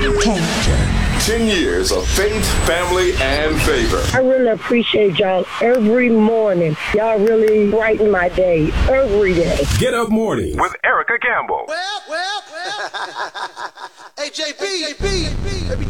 10 years of faith, family, and favor. I really appreciate y'all every morning. Y'all really brighten my day every day. Get Up Morning with Erica Campbell. Well. Hey, JB.